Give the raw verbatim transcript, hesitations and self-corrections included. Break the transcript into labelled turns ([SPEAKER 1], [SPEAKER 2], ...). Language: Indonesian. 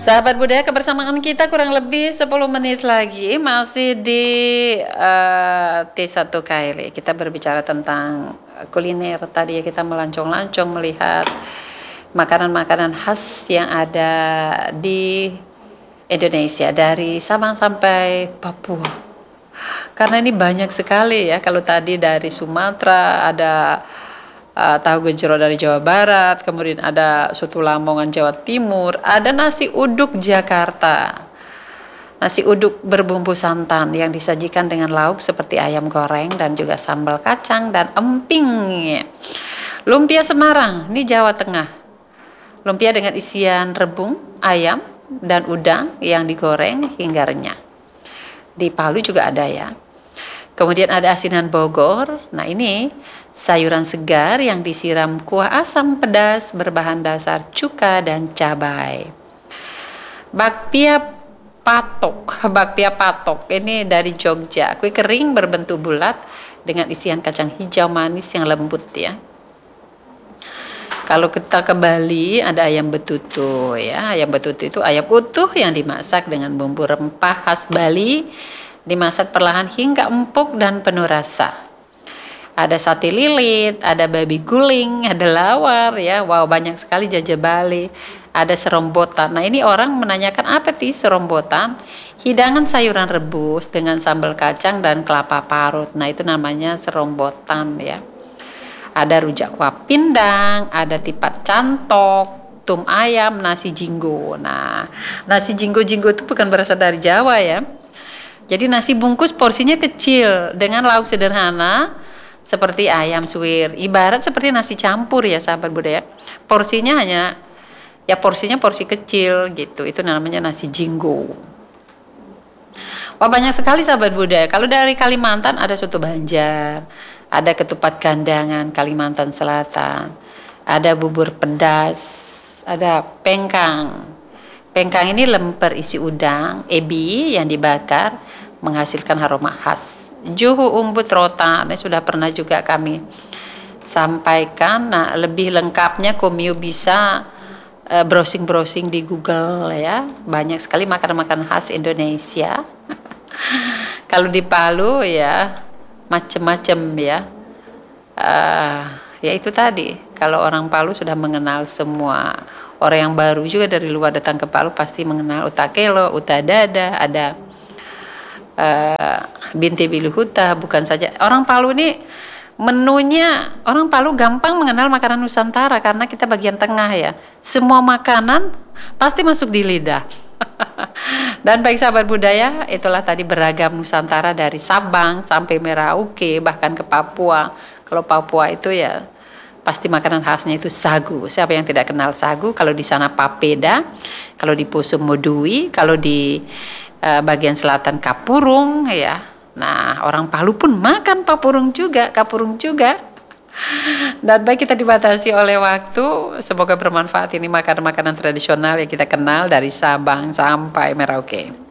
[SPEAKER 1] Sahabat budaya, kebersamaan kita kurang lebih sepuluh menit lagi masih di uh, T satu K L. Kita berbicara tentang kuliner. Tadi ya kita melancong-lancong melihat makanan-makanan khas yang ada di Indonesia dari Sabang sampai Papua. Karena ini banyak sekali ya. Kalau tadi dari Sumatera ada Uh, tahu gejrot dari Jawa Barat, kemudian ada soto Lamongan Jawa Timur, ada nasi uduk Jakarta. Nasi uduk berbumbu santan yang disajikan dengan lauk seperti ayam goreng dan juga sambal kacang dan emping. Lumpia Semarang, ini Jawa Tengah. Lumpia dengan isian rebung, ayam, dan udang yang digoreng hingga renyah. Di Palu juga ada ya. Kemudian ada asinan Bogor. Nah ini sayuran segar yang disiram kuah asam pedas berbahan dasar cuka dan cabai. Bakpia patok, bakpia patok ini dari Jogja. Kue kering berbentuk bulat dengan isian kacang hijau manis yang lembut ya. Kalau kita ke Bali ada ayam betutu ya. Ayam betutu itu ayam utuh yang dimasak dengan bumbu rempah khas Bali, dimasak perlahan hingga empuk dan penuh rasa. Ada sate lilit, ada babi guling, ada lawar ya. Wow, banyak sekali jajah Bali. Ada serombotan. Nah, ini orang menanyakan apa sih serombotan? Hidangan sayuran rebus dengan sambal kacang dan kelapa parut. Nah, itu namanya serombotan ya. Ada rujak kuah pindang, ada tipat cantok, tum ayam, nasi jinggo. Nah, nasi jinggo-jinggo itu bukan berasal dari Jawa ya. Jadi nasi bungkus porsinya kecil dengan lauk sederhana seperti ayam suwir, ibarat seperti nasi campur ya sahabat budaya. Porsinya hanya ya porsinya porsi kecil gitu. Itu namanya nasi jinggo. Wah, banyak sekali sahabat budaya. Kalau dari Kalimantan ada soto Banjar, ada ketupat gandangan Kalimantan Selatan, ada bubur pedas, ada pengkang. Pengkang ini lemper isi udang, ebi yang dibakar menghasilkan aroma khas. Juhu umbut rotan, ini sudah pernah juga kami sampaikan. Nah, lebih lengkapnya Komio bisa uh, browsing-browsing di Google ya. Banyak sekali makanan-makanan khas Indonesia. Kalau di Palu ya macem-macem ya. Uh, ya itu tadi. Kalau orang Palu sudah mengenal semua. Orang yang baru juga dari luar datang ke Palu pasti mengenal utakelo, utadada, ada Uh, binti biluhuta. Bukan saja orang Palu ini menunya, orang Palu gampang mengenal makanan Nusantara karena kita bagian tengah ya, semua makanan pasti masuk di lidah. Dan baik sahabat budaya, itulah tadi beragam Nusantara dari Sabang sampai Merauke bahkan ke Papua. Kalau Papua itu ya pasti makanan khasnya itu sagu. Siapa yang tidak kenal sagu? Kalau di sana papeda, kalau di Poso modui, kalau di Uh, bagian selatan kapurung ya. Nah, orang Palu pun makan papurung juga, kapurung juga. Dan baik kita dibatasi oleh waktu, semoga bermanfaat ini makanan-makanan tradisional yang kita kenal dari Sabang sampai Merauke.